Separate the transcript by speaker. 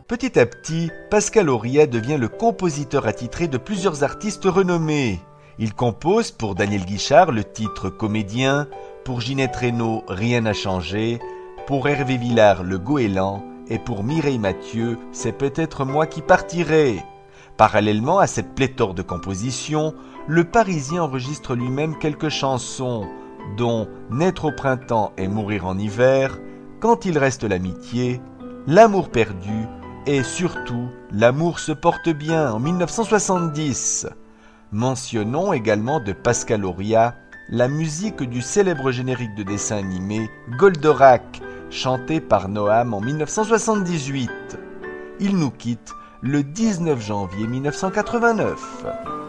Speaker 1: Petit à petit, Pascal Auria devient le compositeur attitré de plusieurs artistes renommés. Il compose pour Daniel Guichard le titre Comédien, pour Ginette Renaud Rien n'a changé, pour Hervé Villard Le Goéland et pour Mireille Mathieu C'est peut-être moi qui partirai. Parallèlement à cette pléthore de compositions, le Parisien enregistre lui-même quelques chansons, dont Naître au printemps et mourir en hiver, Quand il reste l'amitié, L'amour perdu et surtout L'amour se porte bien en 1970. Mentionnons également de Pascal Auria la musique du célèbre générique de dessin animé Goldorak, chanté par Noam en 1978. Il nous quitte le 19 janvier 1989.